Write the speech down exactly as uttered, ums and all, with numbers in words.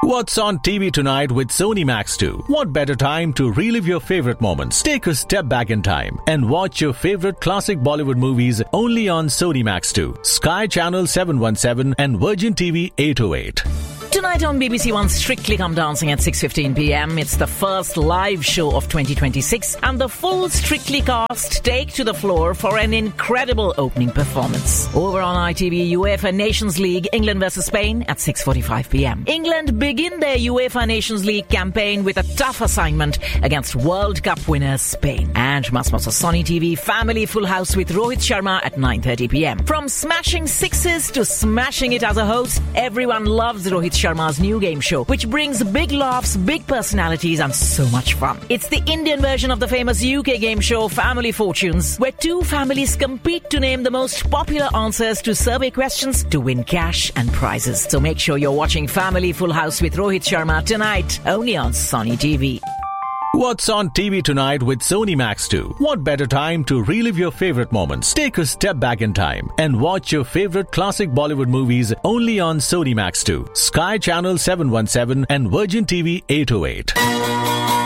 What's on T V tonight with Sony Max two? What better time to relive your favorite moments? Take a step back in time and watch your favorite classic Bollywood movies only on Sony Max two, Sky Channel seven one seven and Virgin T V eight oh eight. Tonight on B B C One Strictly Come Dancing at six fifteen p.m. It's the first live show of twenty twenty-six and the full Strictly cast take to the floor for an incredible opening performance. Over on I T V, UEFA Nations League, England versus Spain at six forty-five p.m. England begin their UEFA Nations League campaign with a tough assignment against World Cup winners Spain. And must watch Sony T V Family Full House with Rohit Sharma at nine thirty p.m. From smashing sixes to smashing it as a host, everyone loves Rohit Sharma's new game show, which brings big laughs, big personalities and so much fun. It's the Indian version of the famous U K game show Family Fortunes, where two families compete to name the most popular answers to survey questions to win cash and prizes. So make sure you're watching Family Full House with Rohit Sharma tonight, only on Sony T V. What's on T V tonight with Sony Max two? What better time to relive your favorite moments? Take a step back in time and watch your favorite classic Bollywood movies only on Sony Max two, Sky Channel seven one seven and Virgin T V eight oh eight.